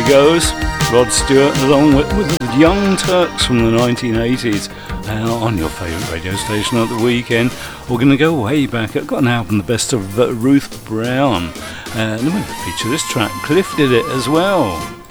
he goes, Rod Stewart, along with the Young Turks from the 1980s, on your favourite radio station at the weekend. We're going to go way back. I've got an album, the best of Ruth Brown, and I'm going to feature this track. Cliff did it as well.